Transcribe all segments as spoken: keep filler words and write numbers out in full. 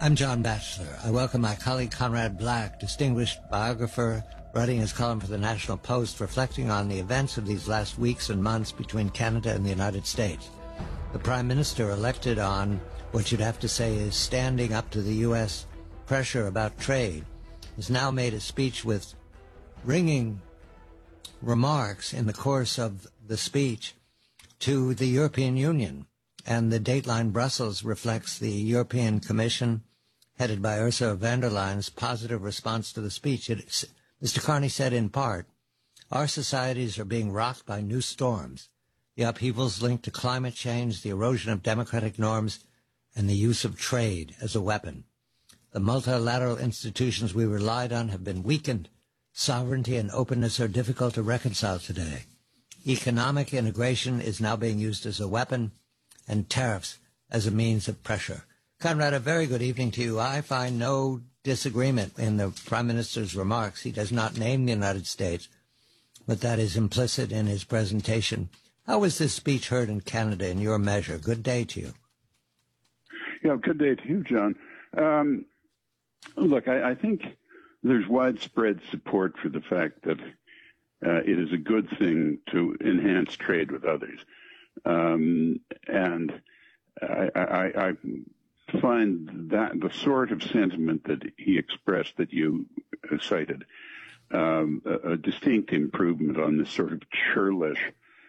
I'm John Batchelor. I welcome my colleague Conrad Black, distinguished biographer, writing his column for the National Post, reflecting on the events of these last weeks and months between Canada and the United States. The Prime Minister, elected on what you'd have to say is standing up to the U S pressure about trade, has now made a speech with ringing remarks in the course of the speech to the European Union. And the Dateline Brussels reflects the European Commission, headed by Ursula von der Leyen's positive response to the speech. It, Mister Carney said in part, "Our societies are being rocked by new storms, the upheavals linked to climate change, the erosion of democratic norms, and the use of trade as a weapon. The multilateral institutions we relied on have been weakened. Sovereignty and openness are difficult to reconcile today. Economic integration is now being used as a weapon, and tariffs as a means of pressure." Conrad, a very good evening to you. I find no disagreement in the Prime Minister's remarks. He does not name the United States, but that is implicit in his presentation. How was this speech heard in Canada in your measure? Good day to you. Yeah, good day to you, John. Um, look, I, I think there's widespread support for the fact that uh, it is a good thing to enhance trade with others. Um, and I, I, I find that the sort of sentiment that he expressed that you cited, um, a, a distinct improvement on this sort of churlish,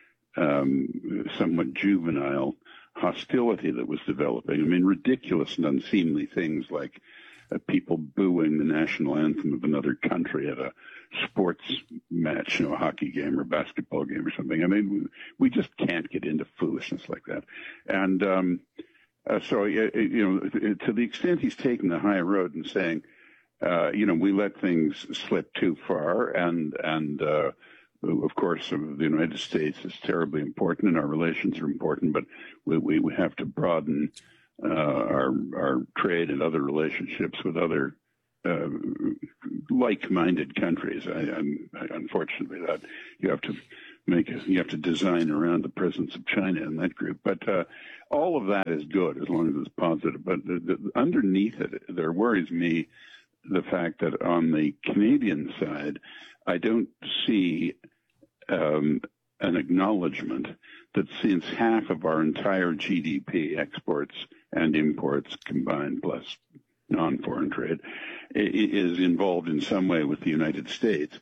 um, somewhat juvenile hostility that was developing. I mean, ridiculous and unseemly things like uh, people booing the national anthem of another country at a sports match, you know, a hockey game or a basketball game or something. I mean, we, we just can't get into foolishness like that. And um, uh, so, you know, to the extent he's taking the high road and saying, uh, you know, we let things slip too far, and and uh, of course, the United States is terribly important, and our relations are important, but we we, we have to broaden uh, our our trade and other relationships with other Uh, like-minded countries. I, I'm, I, unfortunately, that you have to make a, you have to design around the presence of China in that group. But uh, all of that is good as long as it's positive. But the, the, underneath it, there worries me the fact that on the Canadian side, I don't see um, an acknowledgement that since half of our entire G D P, exports and imports combined, plus non-foreign trade, is involved in some way with the United States,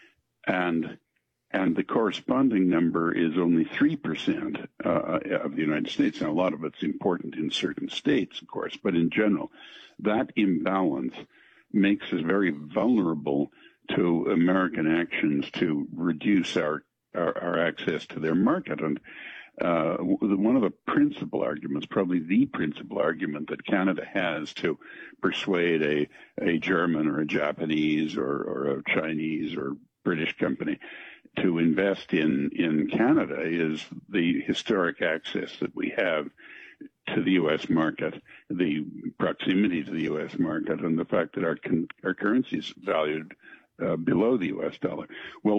and and the corresponding number is only three percent uh, of the United States. Now, a lot of it's important in certain states, of course, but in general, that imbalance makes us very vulnerable to American actions to reduce our, our, our access to their market. And Uh, one of the principal arguments, probably the principal argument that Canada has to persuade a, a German or a Japanese or, or a Chinese or British company to invest in, in Canada is the historic access that we have to the U S market, the proximity to the U S market, and the fact that our, con- our currency is valued uh, below the U S dollar. Well,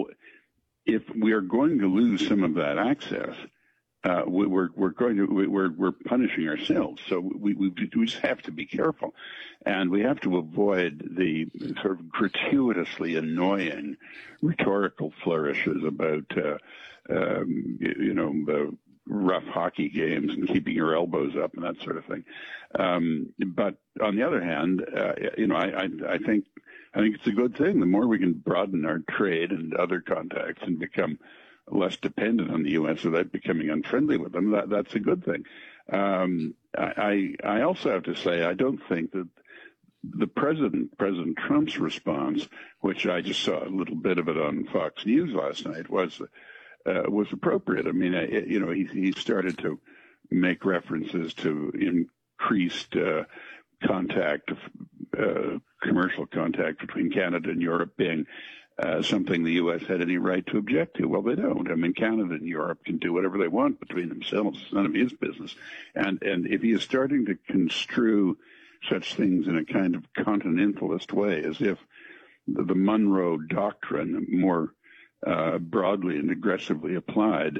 if we are going to lose some of that access, Uh, we, we're we're going to we're we're punishing ourselves. So we, we we just have to be careful, and we have to avoid the sort of gratuitously annoying rhetorical flourishes about uh, um, you, you know the rough hockey games and keeping your elbows up and that sort of thing. Um, but on the other hand, uh, you know I, I I think I think it's a good thing. The more we can broaden our trade and other contacts and become less dependent on the U S without becoming unfriendly with them, that, that's a good thing. Um, I, I also have to say, I don't think that the president, President Trump's response, which I just saw a little bit of it on Fox News last night, was uh, was appropriate. I mean, I, you know, he, he started to make references to increased uh, contact, uh, commercial contact between Canada and Europe being Uh, something the U S had any right to object to. Well, they don't. I mean, Canada and Europe can do whatever they want between themselves. It's none of his business. And and if he is starting to construe such things in a kind of continentalist way, as if the, the Monroe Doctrine, more uh, broadly and aggressively applied,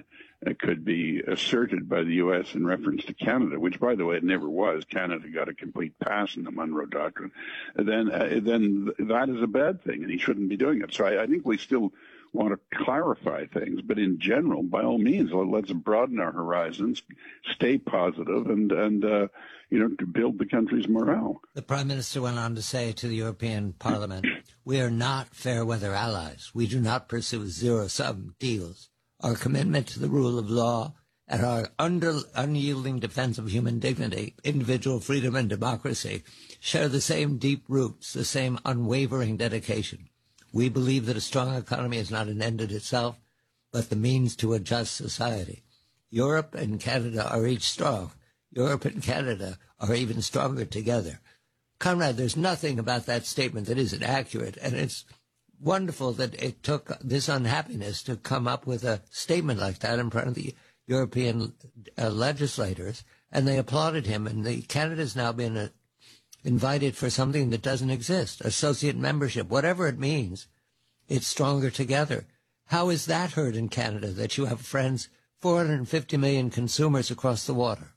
uh, could be asserted by the U S in reference to Canada, which, by the way, it never was. Canada got a complete pass in the Monroe Doctrine. Then, uh, then that is a bad thing, and he shouldn't be doing it. So I, I think we still want to clarify things, but in general, by all means, let's broaden our horizons, stay positive, and and uh, you know, to build the country's morale. The Prime Minister went on to say to the European Parliament, "We are not fair weather allies. We do not pursue zero-sum deals. Our commitment to the rule of law and our under, unyielding defense of human dignity, individual freedom, and democracy share the same deep roots, the same unwavering dedication. We believe that a strong economy is not an end in itself, but the means to a just society. Europe and Canada are each strong. Europe and Canada are even stronger together." Conrad, there's nothing about that statement that isn't accurate, and it's wonderful that it took this unhappiness to come up with a statement like that in front of the European uh, legislators, and they applauded him, and the Canada's now been uh, invited for something that doesn't exist, associate membership, whatever it means. It's stronger together. How is that heard in Canada, that you have friends, four hundred fifty million consumers across the water?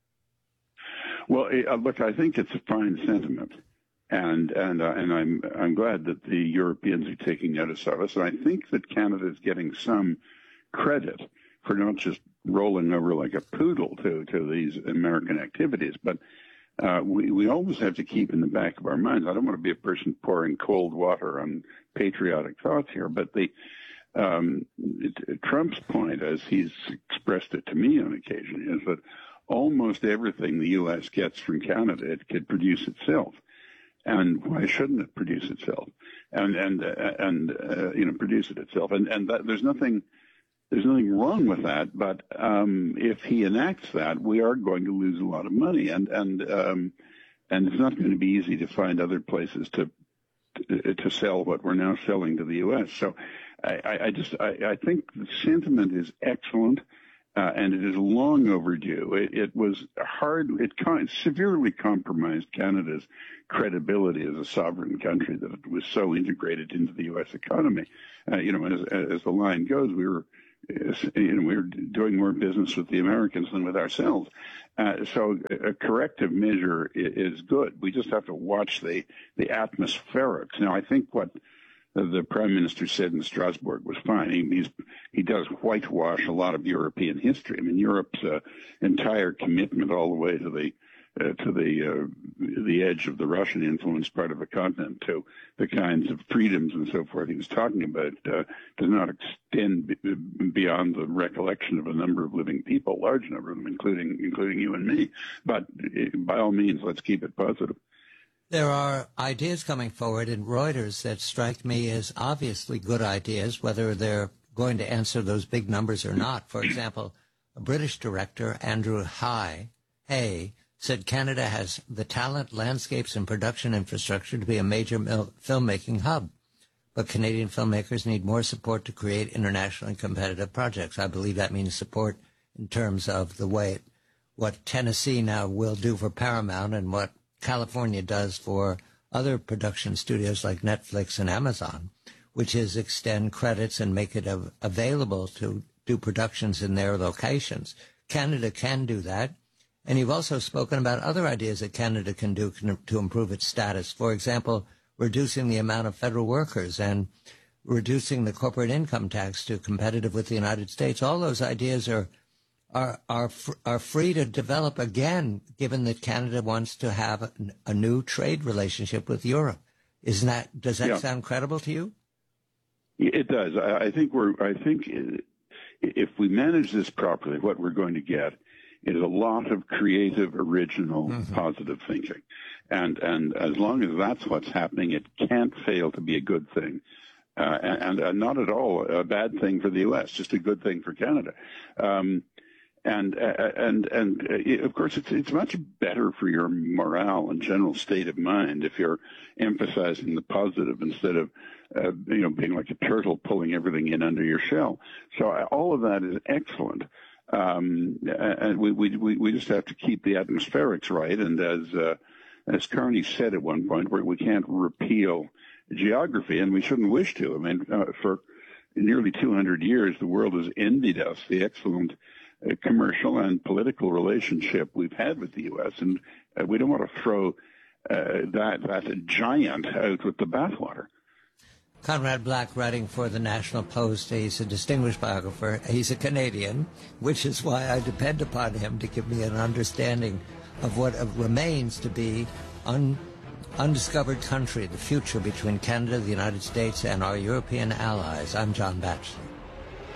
Well, uh, look, I think it's a fine sentiment, and and uh, and I'm I'm glad that the Europeans are taking notice of us, and I think that Canada is getting some credit for not just rolling over like a poodle to to these American activities, but uh, we we always have to keep in the back of our minds. I don't want to be a person pouring cold water on patriotic thoughts here, but the um, it, Trump's point, as he's expressed it to me on occasion, is that almost everything the U S gets from Canada, it could produce itself. And why shouldn't it produce itself? And, and, uh, and, uh, you know, produce it itself. And, and that, there's nothing, there's nothing wrong with that. But, um, if he enacts that, we are going to lose a lot of money. And, and, um, and it's not going to be easy to find other places to, to, to sell what we're now selling to the U S. So I, I just, I, I think the sentiment is excellent. Uh, and it is long overdue. It, it was hard, it con- severely compromised Canada's credibility as a sovereign country that it was so integrated into the U S economy. Uh, you know, as, as the line goes, we were, you know, we were doing more business with the Americans than with ourselves. Uh, so a corrective measure is good. We just have to watch the, the atmospherics. Now, I think what the Prime Minister said in Strasbourg was fine. He, he's, he does whitewash a lot of European history. I mean, Europe's uh, entire commitment all the way to the uh, to the uh, the edge of the Russian-influenced part of the continent, to the kinds of freedoms and so forth he was talking about, uh, does not extend b- beyond the recollection of a number of living people, large number of them, including including you and me. But uh, by all means, let's keep it positive. There are ideas coming forward in Reuters that strike me as obviously good ideas, whether they're going to answer those big numbers or not. For example, a British director, Andrew Hay, Hay said Canada has the talent, landscapes, and production infrastructure to be a major mil- filmmaking hub. But Canadian filmmakers need more support to create internationally competitive projects. I believe that means support in terms of the way what Tennessee now will do for Paramount and what California does for other production studios like Netflix and Amazon, which is extend credits and make it av- available to do productions in their locations. Canada can do that. And you've also spoken about other ideas that Canada can do can, to improve its status. For example, reducing the amount of federal workers and reducing the corporate income tax to competitive with the United States. All those ideas are are are are free to develop again, given that Canada wants to have a, a new trade relationship with Europe. Isn't that, does that yeah. sound credible to you? It does. I, I think we're. I think if we manage this properly, what we're going to get is a lot of creative, original, mm-hmm. positive thinking, and and as long as that's what's happening, it can't fail to be a good thing. Uh, and, and not at all a bad thing for the U S, just a good thing for Canada. Um, And uh, and and uh, of course, it's it's much better for your morale and general state of mind if you're emphasizing the positive instead of uh, you know being like a turtle pulling everything in under your shell. So uh, all of that is excellent, um, and we, we we just have to keep the atmospherics right. And as uh, as Carney said at one point, where we can't repeal geography, and we shouldn't wish to. I mean, uh, for nearly two hundred years, the world has envied us the excellent uh, commercial and political relationship we've had with the U S, and uh, we don't want to throw uh, that that giant out with the bathwater. Conrad Black, writing for the National Post, he's a distinguished biographer. He's a Canadian, which is why I depend upon him to give me an understanding of what remains to be un, undiscovered country, the future between Canada, the United States, and our European allies. I'm John Batchelor.